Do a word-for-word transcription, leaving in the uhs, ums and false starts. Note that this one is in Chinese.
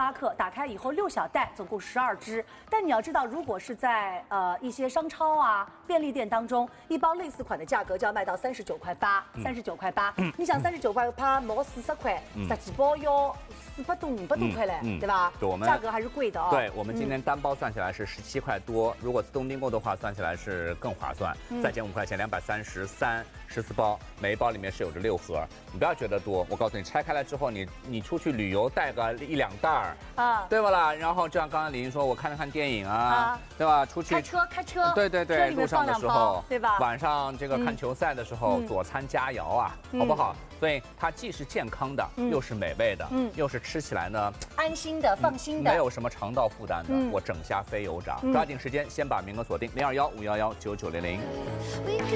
八克，打开以后六小袋，总共十二支。但你要知道，如果是在呃一些商超啊、便利店当中，一包类似款的价格就要卖到三十九块八，三十九块八。你想三十九块八毛四十块，十几包要四百多、五百多块嘞，对吧？ 对，我们价格还是贵的哦。 对，我们今天单包算起来是十七块多，如果自动订购的话，算起来是更划算，再减五块钱，两百三十三，十四包，每一包里面是有着六盒。你不要觉得多，我告诉你，拆开来之后，你你出去旅游带个一两袋儿啊，对不啦？然后就像刚刚李英说，我看了看电影啊，啊对吧？出去开车开车， 对对对，路上的时候， 对吧？ 晚上这个看球赛的时候，嗯、佐餐佳肴啊，嗯、好不好？所以它既是健康的，嗯、又是美味的，嗯，又是吃起来呢安心的、放心的， 没有什么肠道负担的。嗯、我整虾非油炸，抓紧时间先把名额锁定零二幺五幺幺九九零零。